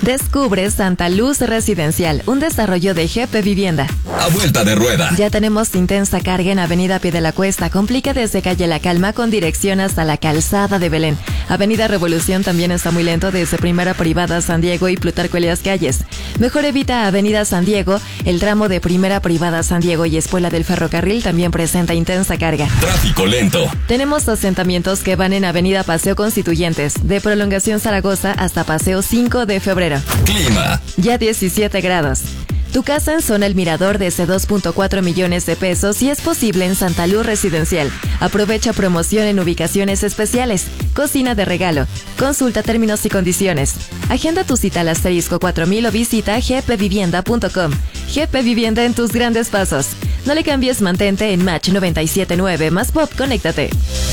Descubre Santa Luz Residencial, un desarrollo de GP Vivienda. A vuelta de rueda. Ya tenemos intensa carga en Avenida Pie de la Cuesta. Complica desde calle La Calma con dirección hasta la Calzada de Belén. Avenida Revolución también está muy lento desde Primera Privada San Diego y Plutarco Elías Calles. Mejor evita Avenida San Diego. El tramo de Primera Privada San Diego y Espuela del Ferrocarril también presenta intensa carga. Tráfico lento. Tenemos asentamientos que van en Avenida Paseo Constituyentes, de Prolongación Zaragoza hasta Paseo 5 de Febrero. Clima. Ya 17 grados. Tu casa en zona El Mirador desde 2.4 millones de pesos y es posible en Santa Luz Residencial. Aprovecha promoción en ubicaciones especiales. Cocina de regalo. Consulta términos y condiciones. Agenda tu cita al asterisco 4000 o visita gpvivienda.com. GP Vivienda en tus grandes pasos. No le cambies, mantente en Match 97.9 más Pop, conéctate.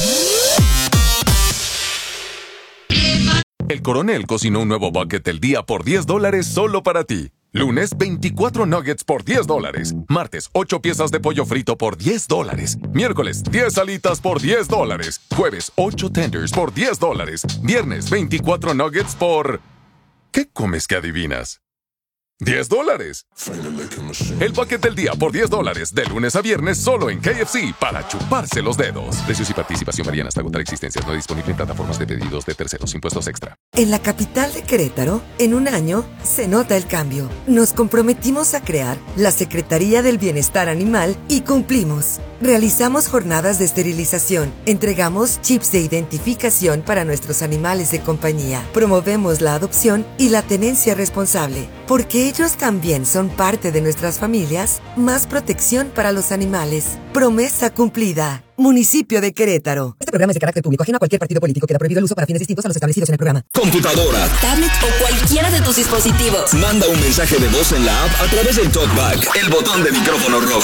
El Coronel cocinó un nuevo bucket del día por $10 solo para ti. Lunes, 24 nuggets por $10. Martes, 8 piezas de pollo frito por $10. Miércoles, 10 alitas por $10. Jueves, 8 tenders por $10. Viernes, 24 nuggets por... ¿Qué comes que adivinas? $10. El bucket del día por $10, de lunes a viernes solo en KFC, para chuparse los dedos. Precios y participación varían hasta agotar existencias. No disponible en plataformas de pedidos de terceros. Impuestos extra. En la capital de Querétaro, en un año, se nota el cambio. Nos comprometimos a crear la Secretaría del Bienestar Animal y cumplimos. Realizamos jornadas de esterilización, entregamos chips de identificación para nuestros animales de compañía, promovemos la adopción y la tenencia responsable. Porque ellos también son parte de nuestras familias, más protección para los animales. Promesa cumplida. Municipio de Querétaro. Este programa es de carácter público, ajeno a cualquier partido político. Queda prohibido el uso para fines distintos a los establecidos en el programa. Computadora, tablet o cualquiera de tus dispositivos. manda un mensaje de voz en la app a través del TalkBack, el botón de micrófono rojo.